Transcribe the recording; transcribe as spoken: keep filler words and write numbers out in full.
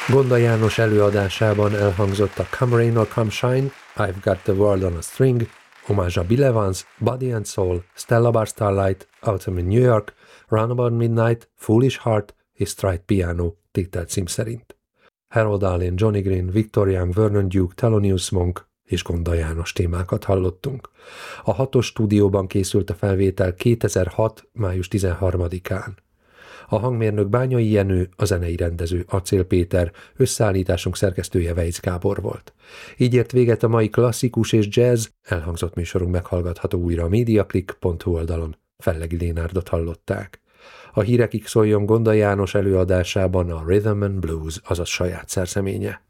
Gonda János előadásában elhangzott a Come Rain or Come Shine, I've Got the World on a String, homázs a Bill Evans, Body and Soul, Stella Bar Starlight, Autumn in New York, Roundabout Midnight, Foolish Heart és Stride Piano tételcím szerint. Harold Arlen, Johnny Green, Victor Young, Vernon Duke, Thelonious Monk és Gonda János témákat hallottunk. A hatos stúdióban készült a felvétel kétezer-hat. május tizenharmadikán. A hangmérnök Bányai Jenő, a zenei rendező Acél Péter, összeállításunk szerkesztője Weisz Gábor volt. Így ért véget a mai klasszikus és jazz, elhangzott műsorunk meghallgatható újra a mediaclick pont hu oldalon. Fellegi Lénárdot hallották. A hírekig szóljon Gonda János előadásában a Rhythm and Blues, azaz saját szerzeménye.